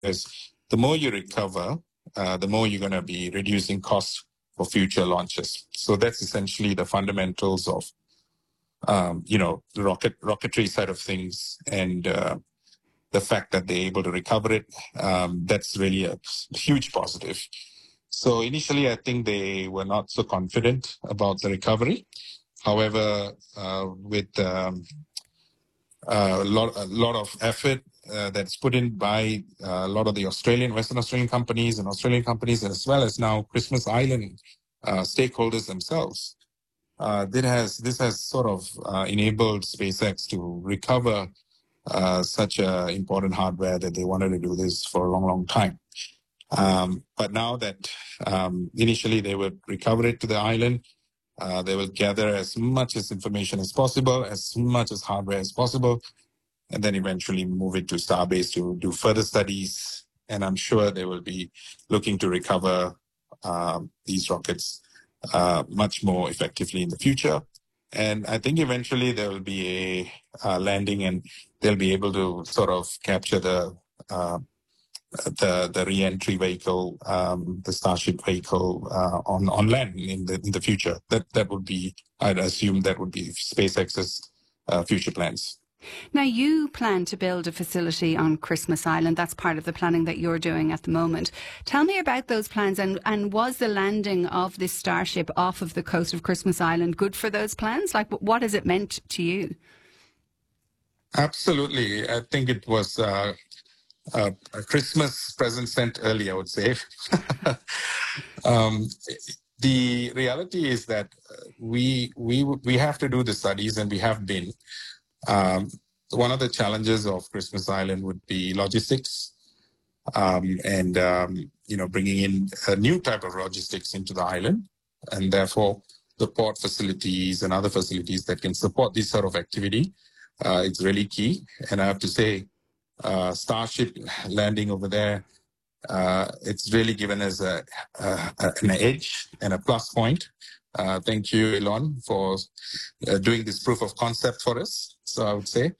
because the more you recover, the more you're going to be reducing costs for future launches. So that's essentially the fundamentals of, the rocketry side of things, and the fact that they're able to recover it. That's really a huge positive. So initially, I think they were not so confident about the recovery. However, with a lot of effort that's put in by a lot of the Western Australian companies and Australian companies, as well as now Christmas Island stakeholders themselves. This has sort of enabled SpaceX to recover such important hardware that they wanted to do this for a long, long time. But now that initially they would recover it to the island, they will gather as much as information as possible, as much as hardware as possible, and then eventually move it to Starbase to do further studies. And I'm sure they will be looking to recover these rockets much more effectively in the future. And I think eventually there will be a landing, and they'll be able to sort of capture the re-entry vehicle, the Starship vehicle on land in the future. That would be, I'd assume, that would be SpaceX's future plans. Now, you plan to build a facility on Christmas Island. That's part of the planning that you're doing at the moment. Tell me about those plans, and was the landing of this Starship off of the coast of Christmas Island good for those plans? Like, what has it meant to you? Absolutely. I think it was a Christmas present sent early, I would say. The reality is that we have to do the studies, and we have been. One of the challenges of Christmas Island would be logistics, and bringing in a new type of logistics into the island, and therefore the port facilities and other facilities that can support this sort of activity. It's really key, and I have to say, Starship landing over there, it's really given us an edge and a plus point. Thank you, Elon, for doing this proof of concept for us. So I would say,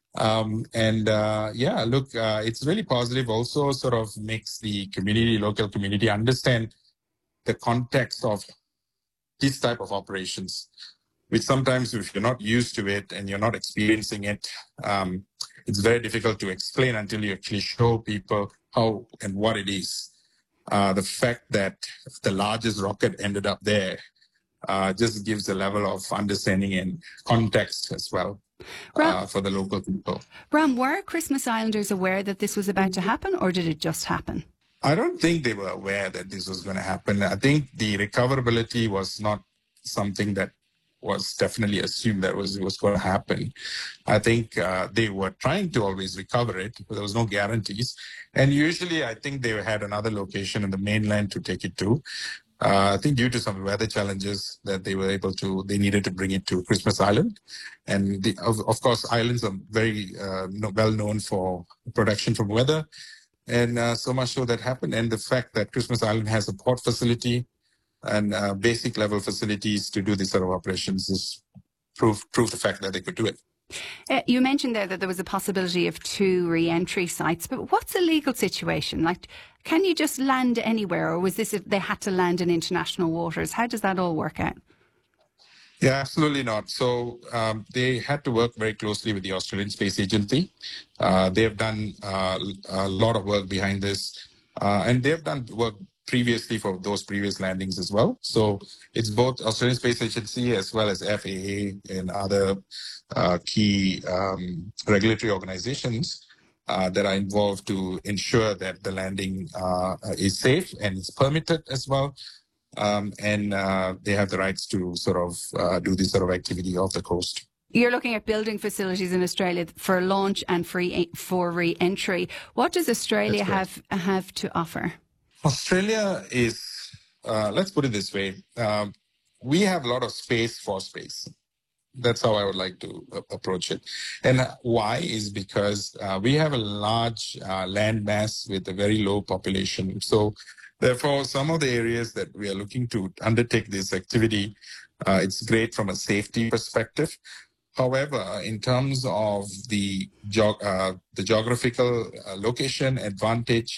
it's really positive. Also, sort of makes the local community, understand the context of this type of operations, which sometimes, if you're not used to it and you're not experiencing it, it's very difficult to explain until you actually show people how and what it is. The fact that the largest rocket ended up there just gives a level of understanding and context as well for the local people. Ram, were Christmas Islanders aware that this was about to happen, or did it just happen? I don't think they were aware that this was going to happen. I think the recoverability was not something that was definitely assumed that it was going to happen. I think they were trying to always recover it, but there was no guarantees. And usually I think they had another location in the mainland to take it to. I think due to some weather challenges that they needed to bring it to Christmas Island. And of course, islands are very well known for protection from weather. And so much so that happened. And the fact that Christmas Island has a port facility and basic level facilities to do this sort of operations is proof the fact that they could do it. You mentioned there that there was a possibility of 2 re-entry sites, but what's the legal situation? Like, can you just land anywhere, or was this if they had to land in international waters? How does that all work out? Yeah, absolutely not. So they had to work very closely with the Australian Space Agency. They have done a lot of work behind this, and they have done work previously for those previous landings as well. So it's both Australian Space Agency as well as FAA and other key regulatory organizations that are involved to ensure that the landing is safe and it's permitted as well. And they have the rights to sort of do this sort of activity off the coast. You're looking at building facilities in Australia for launch and for re-entry. What does Australia have to offer? Australia is, let's put it this way, we have a lot of space for space. That's how I would like to approach it. And why is because we have a large land mass with a very low population. So therefore, some of the areas that we are looking to undertake this activity, it's great from a safety perspective. However, in terms of the geographical location advantage